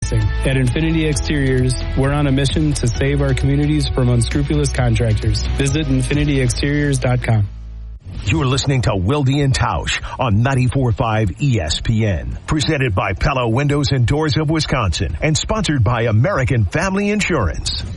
financing. At Infinity Exteriors, we're on a mission to save our communities from unscrupulous contractors. Visit infinityexteriors.com. You're listening to Wilde and Tausch on 94.5 ESPN. Presented by Pella Windows and Doors of Wisconsin and sponsored by American Family Insurance.